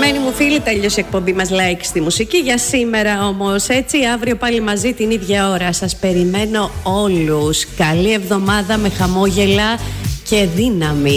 Αγαπημένοι μου φίλοι, τελείωσε η εκπομπή μας Like στη μουσική για σήμερα όμως. Έτσι, αύριο πάλι μαζί την ίδια ώρα. Σας περιμένω όλους. Καλή εβδομάδα με χαμόγελα και δύναμη.